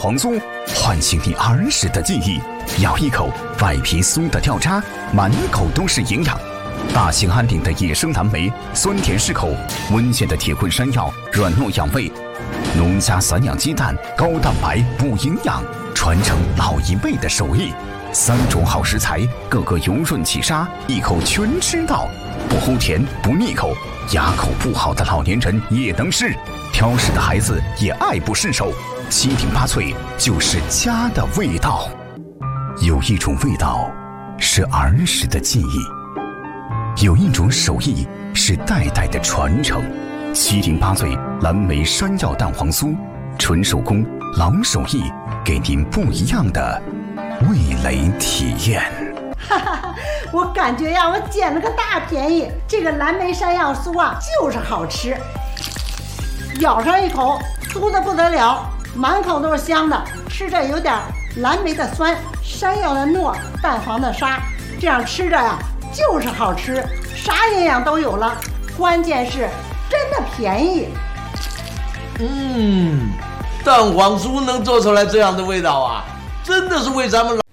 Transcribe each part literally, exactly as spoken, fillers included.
黄酥，唤醒你儿时的记忆。咬一口，外皮酥的掉渣，满口都是营养。大兴安岭的野生蓝莓，酸甜适口；温县的铁棍山药，软糯养胃；农家散养鸡蛋，高蛋白补营养，传承老一辈的手艺。三种好食材，个个油润起沙，一口全吃到，不齁甜不腻口，牙口不好的老年人也能吃，挑食的孩子也爱不释手。七顶八脆就是家的味道。有一种味道是儿时的记忆，有一种手艺是代代的传承。七顶八脆蓝莓山药蛋黄酥，纯手工老手艺，给您不一样的味蕾体验。 哈哈，我感觉呀，我捡了个大便宜。这个蓝莓山药酥啊，就是好吃，咬上一口，酥的不得了，满口都是香的，吃着有点蓝莓的酸，山药的糯，蛋黄的沙，这样吃着呀，就是好吃，啥营养都有了，关键是真的便宜。 嗯，蛋黄酥能做出来这样的味道啊，真的是为咱们老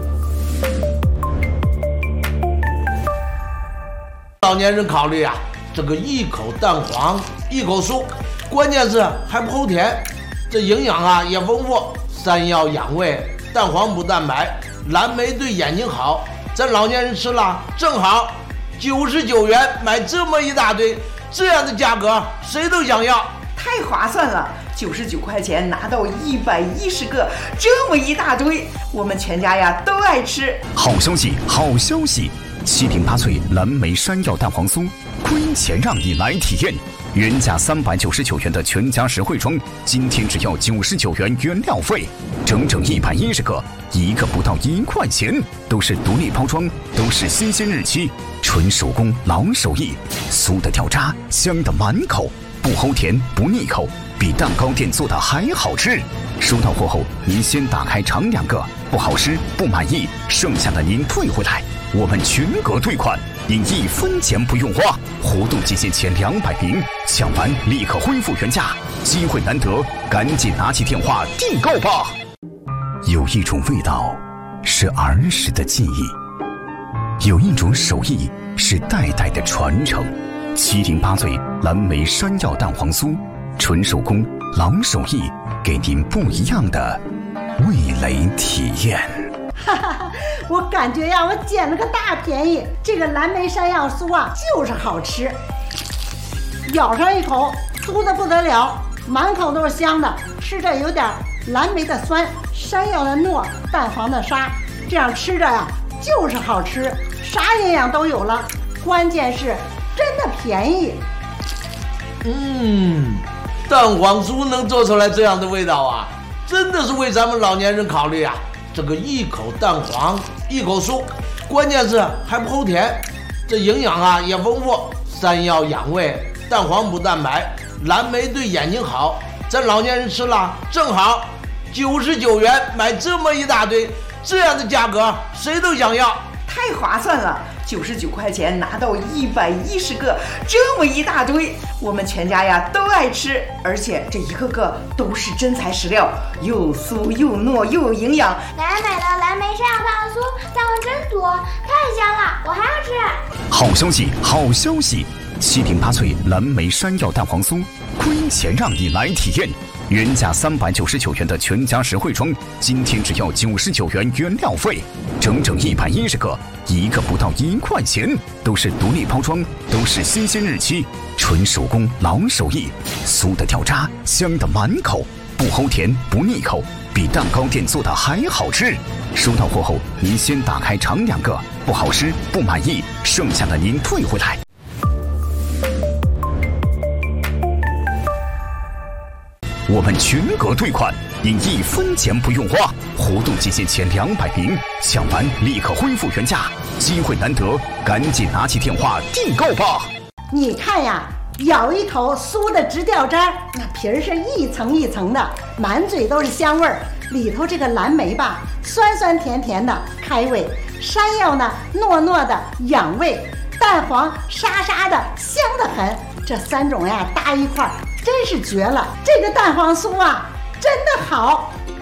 老年人考虑啊。这个一口蛋黄一口酥，关键是还不齁甜，这营养啊也丰富。山药养胃，蛋黄补蛋白，蓝莓对眼睛好，咱老年人吃了正好。九十九元买这么一大堆，这样的价格谁都想要， 太划算了！九十九块钱拿到一百一十个，这么一大堆，我们全家呀都爱吃。 好消息，好消息！七顶八脆蓝莓山药蛋黄酥，亏钱让你来体验。原价三百九十九元的全家实惠装，今天只要九十九元原料费，整整一百一十个，一个不到一块钱，都是独立包装，都是新鲜日期，纯手工老手艺，酥的掉渣，香的满口，不齁甜不腻口，比蛋糕店做的还好吃。收到货后，您先打开尝两个，不好吃不满意，剩下的您退回来，我们全额退款，您一分钱不用花。活动期限前两百名，抢完立刻恢复原价，机会难得，赶紧拿起电话订购吧。有一种味道是儿时的记忆，有一种手艺是代代的传承。七顶八脆蓝莓山药蛋黄酥，纯手工老手艺，给您不一样的味蕾体验。 哈哈，我感觉呀，我捡了个大便宜。这个蓝莓山药酥啊，就是好吃，咬上一口，酥的不得了，满口都是香的，吃着有点蓝莓的酸，山药的糯，蛋黄的沙，这样吃着呀，就是好吃，啥营养都有了，关键是真的便宜。 嗯，蛋黄酥能做出来这样的味道啊，真的是为咱们老年人考虑啊。这个一口蛋黄一口酥，关键是还不齁甜，这营养啊也丰富。山药养胃，蛋黄补蛋白，蓝莓对眼睛好，咱老年人吃了正好。九十九元买这么一大堆，这样的价格谁都想要， 太划算了！九十九块钱拿到一百一十个，这么一大堆，我们全家呀都爱吃，而且这一个个都是真材实料，又酥又糯又有营养。 奶奶买的蓝莓山药蛋黄酥蛋黄真多，太香了，我还要吃。 好消息，好消息！七顶八脆蓝莓山药蛋黄酥，亏钱让你来体验。原价三百九十九元的全家实惠装，今天只要九十九元原料费，整整一百一十个，一个不到一块钱，都是独立包装，都是新鲜日期，纯手工老手艺，酥的掉渣，香的满口，不齁甜不腻口，比蛋糕店做的还好吃。收到货后，您先打开尝两个，不好吃不满意，剩下的您退回来。我们全额退款，您一分钱不用花。活动期限前两百名，抢完立刻恢复原价，机会难得，赶紧拿起电话订购吧。 你看呀，咬一口酥的直掉渣，那皮儿是一层一层的，满嘴都是香味儿。里头这个蓝莓吧，酸酸甜甜的开胃，山药呢糯糯的养胃，蛋黄沙沙的香得很。这三种呀搭一块儿，真是绝了！这个蛋黄酥啊，真的好。